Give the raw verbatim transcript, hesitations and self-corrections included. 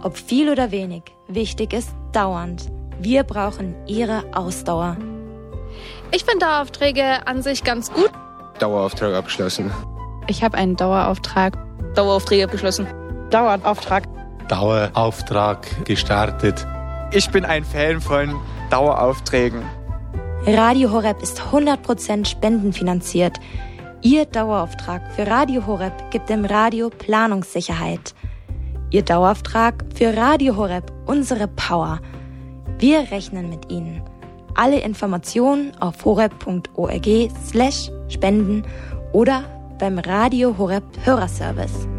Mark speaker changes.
Speaker 1: Ob viel oder wenig, wichtig ist dauernd. Wir brauchen Ihre Ausdauer.
Speaker 2: Ich finde Daueraufträge an sich ganz gut.
Speaker 3: Dauerauftrag abgeschlossen.
Speaker 4: Ich habe einen Dauerauftrag.
Speaker 5: Daueraufträge abgeschlossen.
Speaker 6: Dauerauftrag.
Speaker 7: Dauerauftrag gestartet.
Speaker 8: Ich bin ein Fan von Daueraufträgen.
Speaker 1: Radio Horeb ist hundert Prozent spendenfinanziert. Ihr Dauerauftrag für Radio Horeb gibt dem Radio Planungssicherheit. Ihr Dauerauftrag für Radio Horeb unsere Power. Wir rechnen mit Ihnen. Alle Informationen auf horeb.org slash spenden oder beim Radio Horeb Hörerservice.